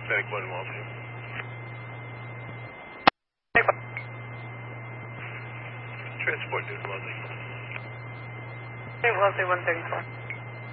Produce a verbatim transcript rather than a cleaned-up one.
Atlantic one Walton. Transport New Wellesley. Wellesley one thirty-four.